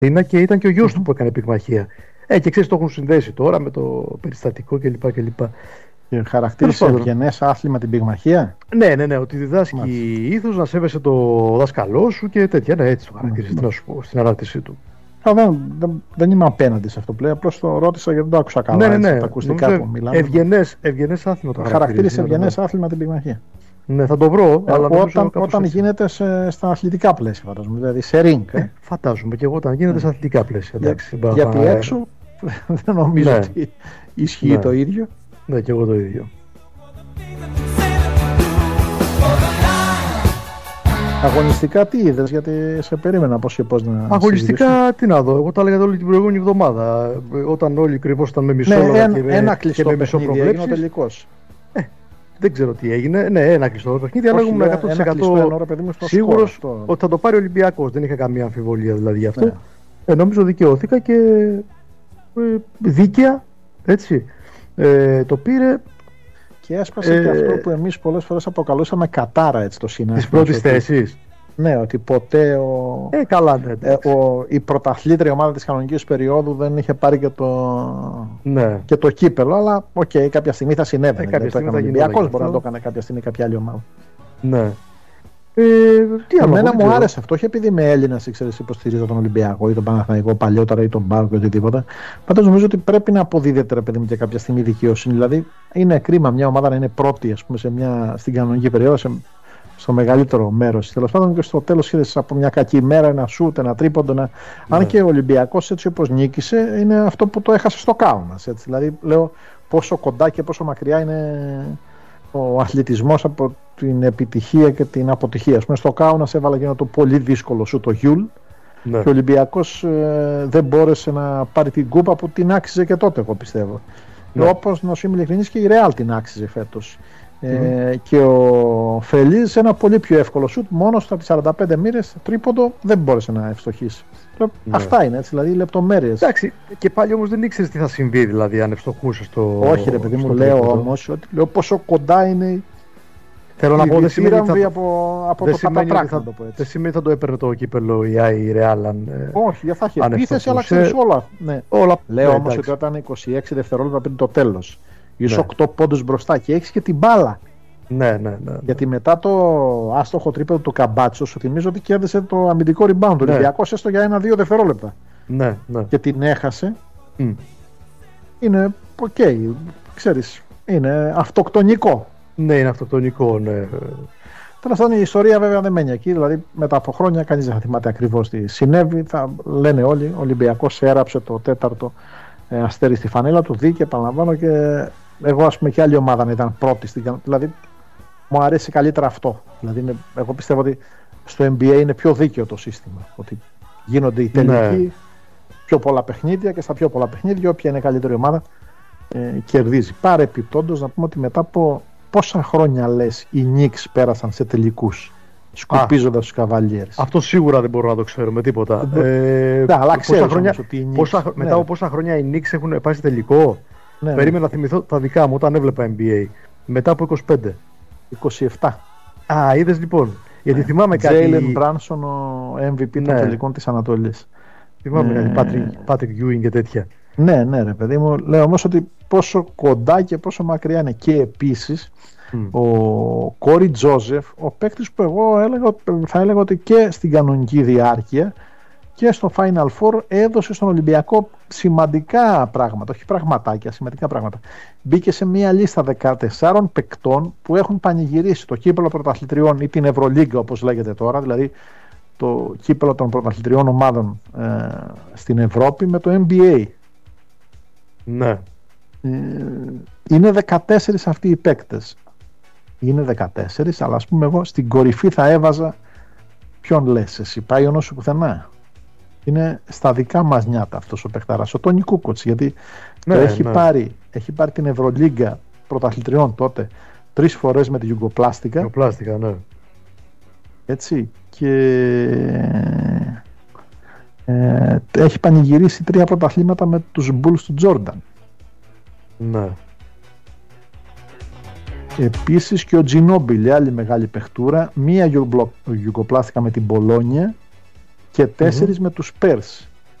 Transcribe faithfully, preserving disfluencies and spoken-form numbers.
Είναι και ήταν και ο γιος Mm-hmm. του που έκανε πυγμαχία. Ε, και ξέρεις, το έχουν συνδέσει τώρα με το περιστατικό κλπ. κλπ. Και χαρακτήρισε ευγενές άθλημα την πυγμαχία. Ναι, ναι, ναι, ότι διδάσκει ήθος να σέβεσαι το δάσκαλό σου και τέτοια. Ναι, έτσι το χαρακτήρισε, τι να σου πω, στην ανάρτησή του. Α, δεν, δεν, δεν είμαι απέναντι σε αυτό που λέει, απλώς το ρώτησα γιατί δεν το άκουσα καλά. Ναι, ναι, ναι. Έτσι, τα ακουστικά που μιλάμε. Ευγενές, ευγενές άθλημα το χαρακτήρισε ευγενές άθλημα την πυγμαχία. Ναι, θα το βρω. Ε, αλλά όταν όταν γίνεται σε, στα αθλητικά πλαίσια, φαντάζομαι. Δηλαδή σε ring. Ε. Ε, φαντάζομαι και εγώ όταν γίνεται σε αθλητικά πλαίσια. Εντάξει, Για, γιατί ε... έξω δεν νομίζω ναι. ότι ισχύει ναι. το ίδιο. Ναι, και εγώ το ίδιο. Αγωνιστικά τι είδες, γιατί σε περίμενα πώς και πώς να. Αγωνιστικά τι να δω, εγώ τα έλεγα όλη την προηγούμενη εβδομάδα. Όταν όλοι κρυβόσταν με μισό ναι, ένα, και με, ένα κλειστό και με μισό παιχνίδι, έγινε ο τελικός. Ε, δεν ξέρω τι έγινε. Ναι, ένα κλειστό παιχνίδι, αλλά ήμουν εκατό τοις εκατό σίγουρος ότι θα το πάρει ο Ολυμπιακός. Δεν είχα καμία αμφιβολία δηλαδή γι' αυτό. Ναι. Ε, νομίζω δικαιώθηκα και ε, δίκαια έτσι, ε, το πήρε. Και έσπασε ε, και αυτό που εμείς πολλές φορές αποκαλούσαμε κατάρα, έτσι, το συνέστημα. Της πρώτης θέσης. Ναι, ότι ποτέ ο, ε, καλά, ναι, ε, ο, η πρωταθλήτρια ομάδα της κανονικής περίοδου δεν είχε πάρει και το, ναι. και το κύπελο, αλλά οκ, okay, κάποια στιγμή θα συνέβαινε. Ε, δηλαδή, το έκανε ο Ολυμπιακός, μπορεί να το έκανε κάποια στιγμή κάποια άλλη ομάδα. Ναι. Ε, τι άλλο, εμένα μου άρεσε αυτό, όχι επειδή είμαι Έλληνας, ξέρεις, υποστηρίζω τον Ολυμπιακό ή τον Παναθηναϊκό παλιότερα ή τον ΠΑΟΚ ή οτιδήποτε. Πάντως νομίζω ότι πρέπει να αποδίδεται, ρε παιδί μου, και κάποια στιγμή δικαιοσύνη. Δηλαδή, είναι κρίμα μια ομάδα να είναι πρώτη, ας πούμε, σε μια, στην κανονική περίοδο, σε, στο μεγαλύτερο μέρος. Τέλος πάντων, και στο τέλος είδες από μια κακή ημέρα ένα σούτ, ένα τρίποντο. Ένα... Ναι. Αν και ο Ολυμπιακός, έτσι όπως νίκησε, είναι αυτό που το έχασε στο Κάουνας. Δηλαδή, λέω πόσο κοντά και πόσο μακριά είναι ο αθλητισμός από την επιτυχία και την αποτυχία. Ας πούμε, στο Κάουνας έβαλε και ένα το πολύ δύσκολο σου το Γιούλ, ναι. Και ο Ολυμπιακός ε, δεν μπόρεσε να πάρει την κούπα που την άξιζε και τότε, εγώ πιστεύω. Ναι. Όπως να σου είμαι ειλικρινής, και η Ρεάλ την άξιζε φέτος. Mm. Ε, και ο Φελίζ ένα πολύ πιο εύκολο σουτ, μόνος από τις σαράντα πέντε μοίρες τρίποντο δεν μπόρεσε να ευστοχίσει. Ναι. Αυτά είναι, έτσι, δηλαδή λεπτομέρειες. Εντάξει, και πάλι όμως δεν ήξερες τι θα συμβεί, δηλαδή αν ευστοχούσε στο. Όχι, ρε παιδί μου, λέω όμως ότι λέω πόσο κοντά είναι. Θέλω να πω, δεν σημαίνει θα... από, από δεν το σημαίνει θα... το δεν σημαίνει θα το έπαιρνε το κύπελο η η Ρεάλ. Όχι, δεν θα έχει επίθεση, αλλά ξέρεις όλα. Ναι. όλα. Λέω ναι, όμως ότι όταν είκοσι έξι δευτερόλεπτα πριν το τέλος, είσαι ναι. οκτώ πόντους μπροστά και έχεις και την μπάλα. Ναι, ναι, ναι. Γιατί μετά το άστοχο τρίπεδο του Καμπάτσο, σου θυμίζω ότι κέρδισε το αμυντικό rebound. Ο Ολυμπιακός έστω για ένα-δύο δευτερόλεπτα. Ναι, ναι. Και την έχασε. Mm. Είναι οκ. Okay, ξέρεις, είναι αυτοκτονικό. Ναι, είναι αυτοκτονικό, ναι. Τέλος πάντων, η ιστορία βέβαια δεν μένει εκεί. Δηλαδή, μετά από χρόνια, κανείς δεν θα θυμάται ακριβώς τι συνέβη. Θα λένε όλοι: ο Ολυμπιακός έραψε το τέταρτο ε, αστέρι στη φανέλα του. Δίκαι, επαναλαμβάνω, και εγώ, ας πούμε, και άλλη ομάδα να ήταν πρώτη. Δηλαδή, μου αρέσει καλύτερα αυτό. Δηλαδή, είναι, εγώ πιστεύω ότι στο N B A είναι πιο δίκαιο το σύστημα. Ότι γίνονται οι τελικοί, ναι. πιο πολλά παιχνίδια και στα πιο πολλά παιχνίδια, όποια είναι η καλύτερη ομάδα ε, κερδίζει. Παρεπιπτόντως, να πούμε ότι μετά από πόσα χρόνια λες οι Knicks πέρασαν σε τελικούς σκουπίζοντας τους Cavaliers. Αυτό σίγουρα δεν μπορώ να το ξέρω με τίποτα. Ε, ναι, αλλά ξέρεις χρόνια, ότι οι Knicks, πόσα, ναι. μετά από πόσα χρόνια οι Knicks έχουν πάει σε τελικό. Ναι, περίμενα ναι. να θυμηθώ τα δικά μου όταν έβλεπα N B A. Μετά από είκοσι πέντε. είκοσι επτά. Α, είδες λοιπόν. Γιατί ναι. θυμάμαι κάτι. Jalen Brunson, ο εμ βι πι ναι. των τελικών της Ανατολής. Θυμάμαι ναι. κάτι. Patrick, Patrick Ewing και τέτοια. Ναι, ναι, ρε παιδί μου. Λέω όμως ότι πόσο κοντά και πόσο μακριά είναι. Και επίσης mm. ο Κόρι Τζόζεφ, ο παίκτης που εγώ έλεγα, θα έλεγα ότι και στην κανονική διάρκεια και στο Final Four έδωσε στον Ολυμπιακό σημαντικά πράγματα, όχι πραγματάκια, σημαντικά πράγματα. Μπήκε σε μια λίστα δεκατεσσάρων παικτών που έχουν πανηγυρίσει το κύπελλο πρωταθλητριών ή την Ευρωλίγκα, όπως λέγεται τώρα, δηλαδή το κύπελλο των πρωταθλητριών ομάδων ε, στην Ευρώπη με το N B A. Ναι. Ε, είναι δεκατέσσερις αυτοί οι παίκτες. Είναι δεκατέσσερις, αλλά ας πούμε εγώ στην κορυφή θα έβαζα, ποιον λες εσύ, πάει ο νους σου πουθενά. Είναι στα δικά μας νιάτα αυτός ο παιχταράς, ο Τόνι Κούκοτς, γιατί ναι, έχει, ναι. πάρει, έχει πάρει την Ευρωλίγκα πρωταθλητριών τότε τρεις φορές με τη Γιουγκοπλάστικα. Γιουγκοπλάστικα, ναι. Έτσι, και ε, έχει πανηγυρίσει τρία πρωταθλήματα με τους Bulls του Τζόρνταν. Ναι. Επίσης και ο Τζινόμπιλ, άλλη μεγάλη παιχτούρα, μία Γιουγκοπλάστικα με την Μπολόνια και τέσσερις mm-hmm. με τους Πέρς.